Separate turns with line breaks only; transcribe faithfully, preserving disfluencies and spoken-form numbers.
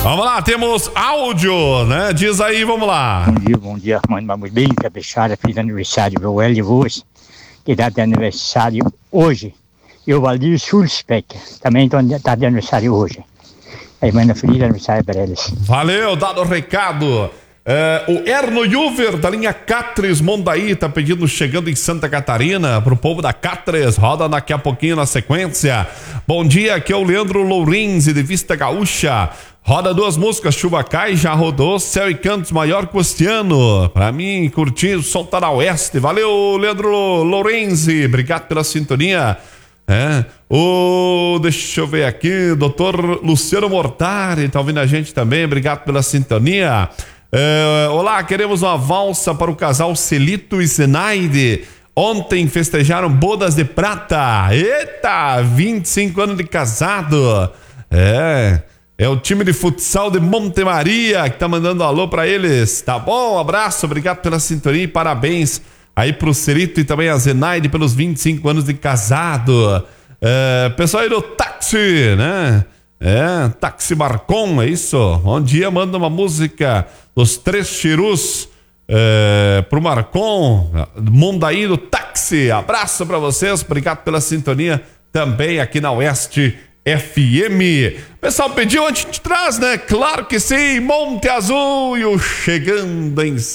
Vamos lá, temos áudio, né? Diz aí, vamos lá.
Bom dia, bom dia, Armando Mamus, bem caprichada, fiz aniversário do Hélio Voz, que está de aniversário hoje. E o Valdir Sulzbeck também está de aniversário hoje. Aí manda feliz aniversário para eles.
Valeu, dado o recado. É, o Erno Juver, da linha Catres Mondaí, tá pedindo chegando em Santa Catarina pro povo da Catres. Roda daqui a pouquinho na sequência. Bom dia, aqui é o Leandro Lourenzi, de Vista Gaúcha. Roda duas músicas, Chuva Cai, já rodou, Céu e Cantos, Maior Custiano. Pra mim, curtir o som tá na Oeste. Valeu, Leandro Lourenzi, obrigado pela sintonia. É, o, deixa eu ver aqui, doutor Luciano Mortari, tá ouvindo a gente também, obrigado pela sintonia. É, olá, queremos uma valsa para o casal Celito e Zenaide. Ontem festejaram bodas de prata. Eita, vinte e cinco anos de casado. É, é o time de futsal de Monte Maria que tá mandando um alô para eles. Tá bom, um abraço, obrigado pela sintonia e parabéns aí pro Celito e também a Zenaide pelos vinte e cinco anos de casado. É, pessoal aí do táxi, né? É, Táxi Marcon, é isso? Bom dia, manda uma música dos Três Chirus é, pro Marcon, Mondaí do Táxi. Abraço pra vocês, obrigado pela sintonia também aqui na Oeste F M. Pessoal pediu, a gente traz, né? Claro que sim, Monte Azul e o Chegando em